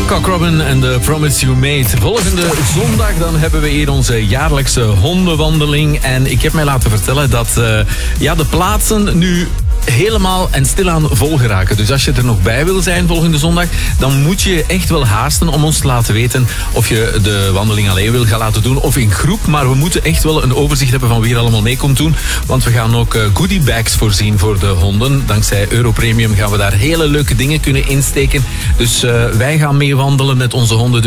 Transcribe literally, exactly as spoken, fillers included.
Cock Robin en The Promise You Made. Volgende zondag dan hebben we hier onze jaarlijkse hondenwandeling. En ik heb mij laten vertellen dat uh, ja, de plaatsen nu helemaal en stilaan vol geraken. Dus als je er nog bij wil zijn volgende zondag, dan moet je echt wel haasten om ons te laten weten of je de wandeling alleen wil gaan laten doen of in groep. Maar we moeten echt wel een overzicht hebben van wie er allemaal mee komt doen. Want we gaan ook goodie bags voorzien voor de honden. Dankzij Europremium gaan we daar hele leuke dingen kunnen insteken. Dus uh, wij gaan mee wandelen met onze honden.